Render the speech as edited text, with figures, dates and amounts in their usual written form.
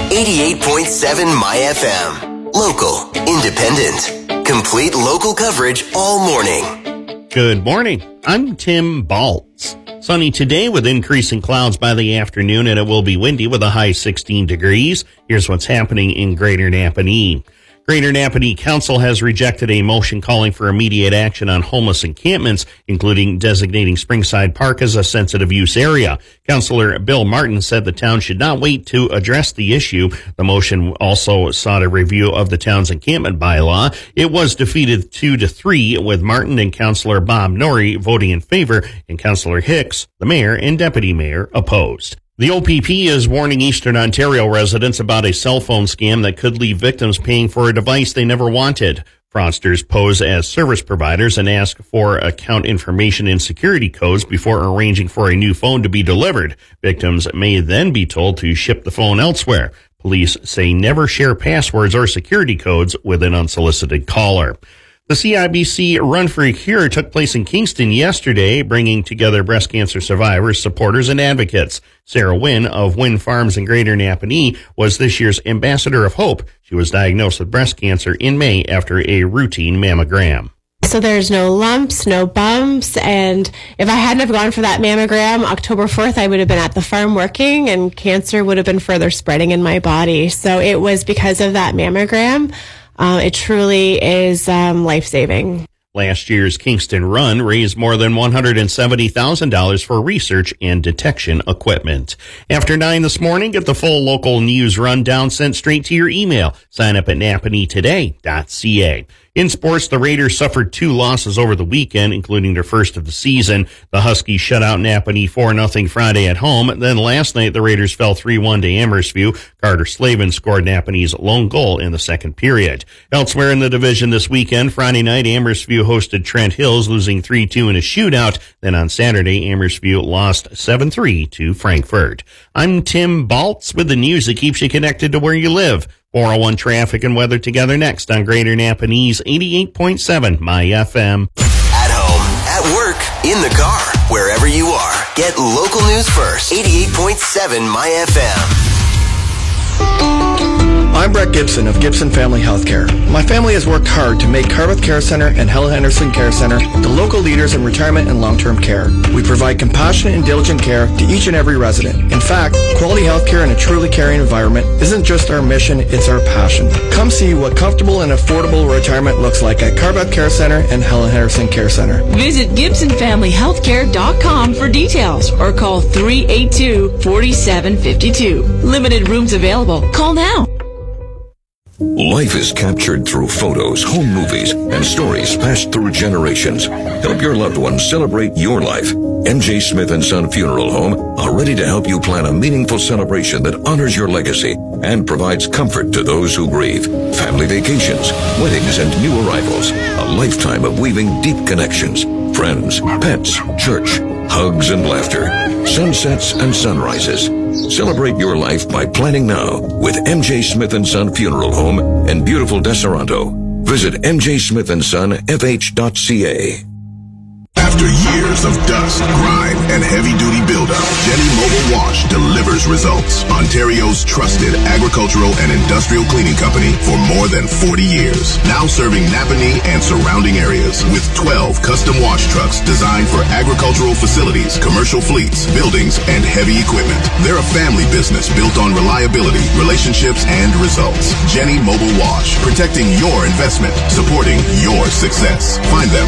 88.7 My FM. Local, independent, complete local coverage all morning. Good morning. I'm Tim Baltz. Sunny today with increasing clouds by the afternoon, and it will be windy with a high 16 degrees. Here's what's happening in Greater Napanee. Greater Napanee Council has rejected a motion calling for immediate action on homeless encampments, including designating Springside Park as a sensitive use area. Councillor Bill Martin said the town should not wait to address the issue. The motion also sought a review of the town's encampment bylaw. It was defeated 2-3, with Martin and Councillor Bob Norrie voting in favor, and Councillor Hicks, the mayor and deputy mayor, opposed. The OPP is warning Eastern Ontario residents about a cell phone scam that could leave victims paying for a device they never wanted. Fraudsters pose as service providers and ask for account information and security codes before arranging for a new phone to be delivered. Victims may then be told to ship the phone elsewhere. Police say never share passwords or security codes with an unsolicited caller. The CIBC Run for a Cure took place in Kingston yesterday, bringing together breast cancer survivors, supporters, and advocates. Sarah Wynn of Wynn Farms in Greater Napanee was this year's Ambassador of Hope. She was diagnosed with breast cancer in May after a routine mammogram. So there's no lumps, no bumps, and if I hadn't have gone for that mammogram, October 4th, I would have been at the farm working, and cancer would have been further spreading in my body. So it was because of that mammogram. It truly is life-saving. Last year's Kingston Run raised more than $170,000 for research and detection equipment. After 9 this morning, get the full local news rundown sent straight to your email. Sign up at napaneetoday.ca. In sports, the Raiders suffered 2 losses over the weekend, including their first of the season. The Huskies shut out Napanee 4-0 Friday at home. Then last night, the Raiders fell 3-1 to Amherstview. Carter Slavin scored Napanee's lone goal in the second period. Elsewhere in the division this weekend, Friday night, Amherstview hosted Trent Hills, losing 3-2 in a shootout. Then on Saturday, Amherstview lost 7-3 to Frankfurt. I'm Tim Baltz with the news that keeps you connected to where you live. 401 traffic and weather together next on Greater Napanee's 88.7 My FM. At home, at work, in the car, wherever you are. Get local news first. 88.7 My FM. I'm Brett Gibson of Gibson Family Healthcare. My family has worked hard to make Cardiff Care Centre and Helen Henderson Care Centre the local leaders in retirement and long-term care. We provide compassionate and diligent care to each and every resident. In fact, quality healthcare in a truly caring environment isn't just our mission, it's our passion. Come see what comfortable and affordable retirement looks like at Cardiff Care Centre and Helen Henderson Care Centre. Visit GibsonFamilyHealthcare.com for details or call 382-4752. Limited rooms available. Call now. Life is captured through photos, home movies, and stories passed through generations. Help your loved ones celebrate your life. MJ Smith & Son Funeral Home are ready to help you plan a meaningful celebration that honors your legacy and provides comfort to those who grieve. Family vacations, weddings, and new arrivals. A lifetime of weaving deep connections. Friends, pets, church, hugs and laughter. Sunsets and sunrises. Celebrate your life by planning now with MJ Smith & Son Funeral Home in beautiful Deseronto. Visit mjsmithandsonfh.ca. After years of dust, grime, and heavy-duty buildup, Jenny Mobile Wash delivers results. Ontario's trusted agricultural and industrial cleaning company for more than 40 years. Now serving Napanee and surrounding areas with 12 custom wash trucks designed for agricultural facilities, commercial fleets, buildings, and heavy equipment. They're a family business built on reliability, relationships, and results. Jenny Mobile Wash, protecting your investment, supporting your success. Find them